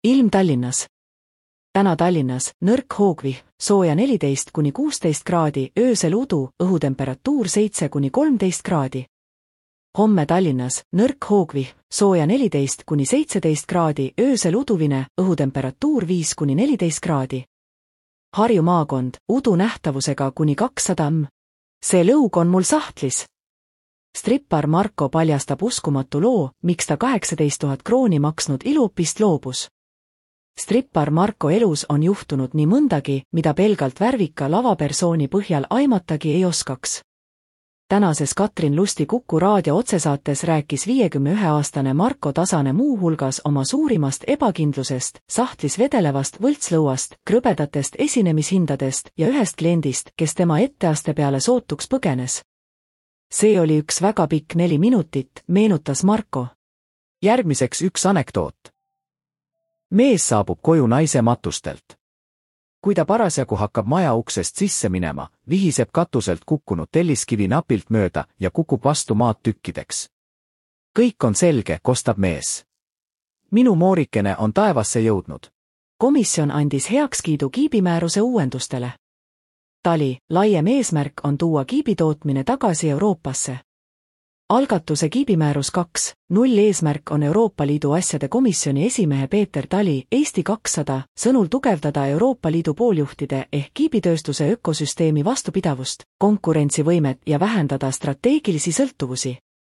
Ilm Tallinnas. Täna Tallinnas nõrk hoogvihm, sooja 14–16 kraadi, öösel udu, õhutemperatuur 7–13 kraadi. Homme Tallinnas nõrk hoogvihm, sooja 14–17 kraadi, öösel uduvine, õhutemperatuur 5–14 kraadi. Harju maakond, udu nähtavusega kuni 200 m. See lõug on mul sahtlis. Strippar Marko paljastab uskumatu loo, miks ta 18 000 krooni maksnud iluopist loobus. Strippar Marko elus on juhtunud nii mõndagi, mida pelgalt värvika lavapersooni põhjal aimatagi ei oskaks. Tänases Katrin Lusti Kuku raadio otsesaates rääkis 51-aastane Marko Tasane muu hulgas oma suurimast ebakindlusest, sahtlis vedelevast võltslõuast, krõbedatest esinemishindadest ja ühest kliendist, kes tema etteaste peale sootuks põgenes. See oli üks väga pikk 4 minutit, meenutas Marko. Järgmiseks üks anekdoot. Mees saabub koju naise matustelt. Kui ta parasjagu hakkab maja uksest sisse minema, vihiseb katuselt kukkunud telliskivi napilt mööda ja kukub vastu maad tükkideks. Kõik on selge, kostab mees. Minu moorikene on taevasse jõudnud. Komisjon andis heakskiidu kiibimääruse uuendustele. Tali, laiem eesmärk on tuua kiibitootmine tagasi Euroopasse. Algatuse kiibimäärus 2.0 eesmärk on Euroopa Liidu asjade komisjoni esimehe Peeter Tali, Eesti 200, sõnul tugevdada Euroopa Liidu pooljuhtide ehk kiibitööstuse ökosüsteemi vastupidavust, konkurentsivõimet ja vähendada strateegilisi sõltuvusi.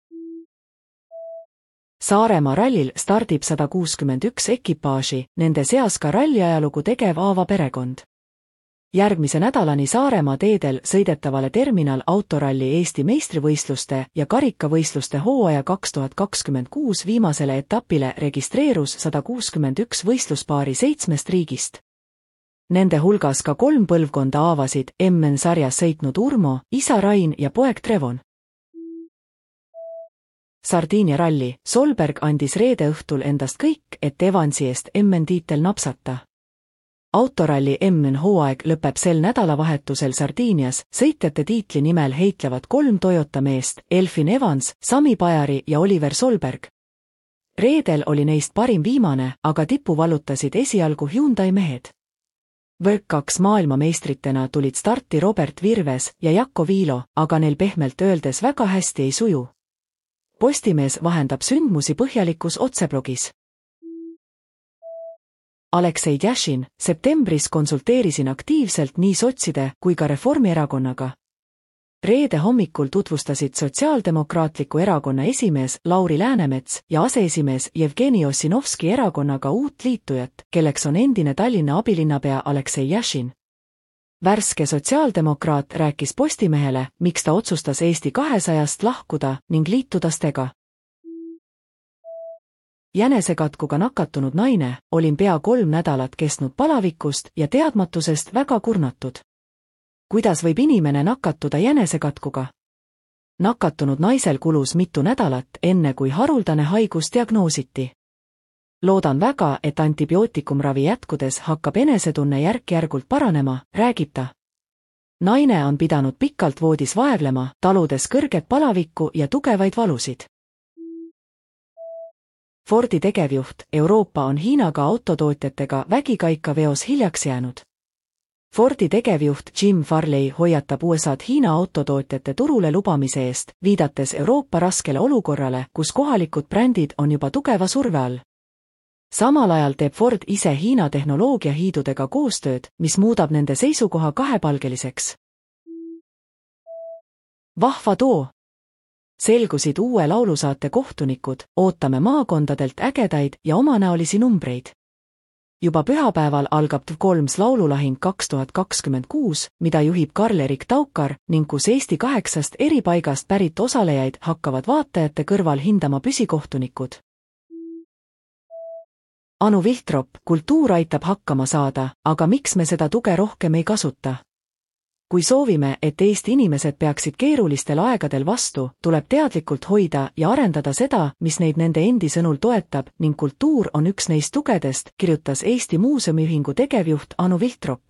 Saaremaa rallil stardib 161 ekipaaži, nende seas ka ralliajalugu tegev Aava perekond. Järgmise nädalani Saaremaa teedel sõidetavale terminal autoralli Eesti meistrivõistluste ja karikavõistluste hooaja 2026 viimasele etapile registreerus 161 võistluspaari 7 riigist. Nende hulgas ka 3 põlvkonda Aavasid, MN-sarjas sõitnud Urmo, isa Rain ja poeg Trevon. Sardiinia ralli, Solberg andis reede õhtul endast kõik, et Evansi eest MN-tiitel napsata. Autoralli MN hooaeg lõpeb sel nädalavahetusel Sardiinias, sõitjate tiitli nimel heitlevad 3 Toyota meest, Elfin Evans, Sami Pajari ja Oliver Solberg. Reedel oli neist parim viimane, aga tipu vallutasid esialgu Hyundai mehed. V2 maailmameistritena tulid starti Robert Virves ja Jakko Viilo, aga neil pehmelt öeldes väga hästi ei suju. Postimees vahendab sündmusi põhjalikus otseblogis. Aleksei Djašin, septembris konsulteerisin aktiivselt nii sotside kui ka Reformierakonnaga. Reede hommikul tutvustasid Sotsiaaldemokraatliku erakonna esimees Lauri Läänemets ja aseesimees Jevgeni Ossinovski erakonnaga uut liitujat, kelleks on endine Tallinna abilinnapea Aleksei Djašin. Värske sotsiaaldemokraat rääkis Postimehele, miks ta otsustas Eesti 200-st lahkuda ning liituda Stega. Jänesekatkuga nakatunud naine, olin pea 3 nädalat kestnud palavikust ja teadmatusest väga kurnatud. Kuidas võib inimene nakatuda jänesekatkuga? Nakatunud naisel kulus mitu nädalat, enne kui haruldane haigus diagnoositi. Loodan väga, et antibiootikumravi jätkudes hakkab enesetunne järk-järgult paranema, räägib ta. Naine on pidanud pikalt voodis vaevlema, taludes kõrget palavikku ja tugevaid valusid. Fordi tegevjuht, Euroopa on Hiinaga autotootjatega vägikaikaveos hiljaks jäänud. Fordi tegevjuht Jim Farley hoiatab USA'd Hiina autotootjate turule lubamise eest, viidates Euroopa raskele olukorrale, kus kohalikud brändid on juba tugeva surve all. Samal ajal teeb Ford ise Hiina tehnoloogiahiidudega koostööd, mis muudab nende seisukoha kahepalgeliseks. Vahva too! Selgusid uue laulusaate kohtunikud, ootame maakondadelt ägedaid ja omanäolisi numbreid. Juba pühapäeval algab T3 laululahing 2026, mida juhib Karl-Erik Taukar ning kus Eesti 8 eri paigast pärit osalejaid hakkavad vaatajate kõrval hindama püsikohtunikud. Anu Viltrop, kultuur aitab hakkama saada, aga miks me seda tuge rohkem ei kasuta? Kui soovime, et Eesti inimesed peaksid keerulistel aegadel vastu, tuleb teadlikult hoida ja arendada seda, mis neid nende endi sõnul toetab ning kultuur on üks neist tugedest, kirjutas Eesti Muuseumiühingu tegevjuht Anu Viltrop.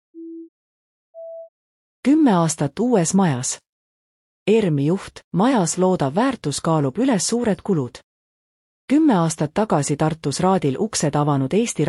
10 aastat uues majas. ERM-i juht, majas loodav väärtus kaalub üles suured kulud. 10 aastat tagasi Tartus Raadil uksed avanud Eesti